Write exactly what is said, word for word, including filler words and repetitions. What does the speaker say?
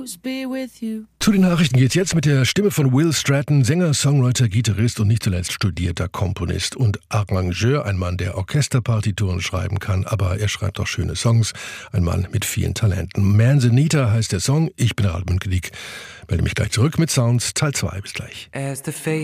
Zu den Nachrichten geht's jetzt mit der Stimme von Will Stratton, Sänger, Songwriter, Gitarrist und nicht zuletzt studierter Komponist und Arrangeur. Ein Mann, der Orchesterpartituren schreiben kann, aber er schreibt auch schöne Songs. Ein Mann mit vielen Talenten. Manzanita heißt der Song. Ich bin Albin Glick. Melde mich gleich zurück mit Sounds Teil zwei. Bis gleich.